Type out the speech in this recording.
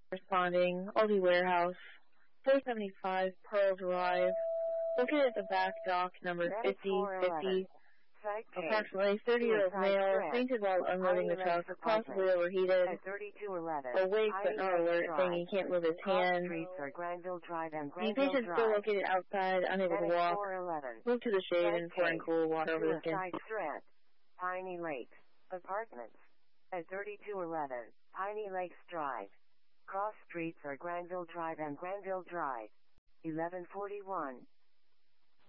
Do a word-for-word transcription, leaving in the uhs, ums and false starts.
Responding, Aldi Warehouse, four seventy-five Pearl Drive, located at the back dock, number fifty fifty. Approximately thirty-year-old male, fainted while unloading the truck, possibly overheated, awake but not alert, saying he can't move his hands. The patient still located outside, unable to walk. Move to the shade and pouring cool water over the skin. Piney Lakes Apartments at thirty-two eleven Piney Lakes Drive. Cross streets are Granville Drive and Granville Drive. eleven forty-one